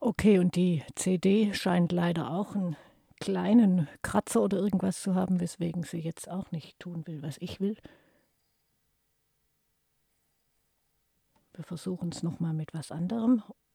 Okay, und die CD scheint leider auch einen kleinen Kratzer oder irgendwas zu haben, weswegen sie jetzt auch nicht tun will, was ich will. Wir versuchen es nochmal mit was anderem.